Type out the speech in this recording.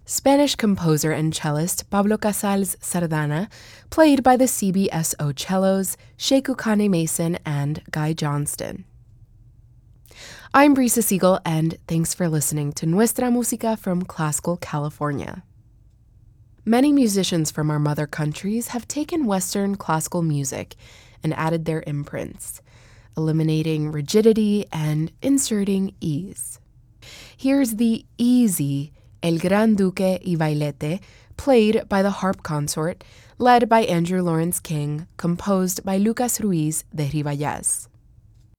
Spanish composer and cellist Pablo Casals Sardana, played by the CBSO cellos Sheku Kane Mason and Guy Johnston. I'm Brisa Siegel, and thanks for listening to Nuestra Música from Classical California. Many musicians from our mother countries have taken Western classical music and added their imprints, eliminating rigidity and inserting ease. Here's the easy El Gran Duque y Bailete, played by the harp consort, led by Andrew Lawrence King, composed by Lucas Ruiz de Ribayas.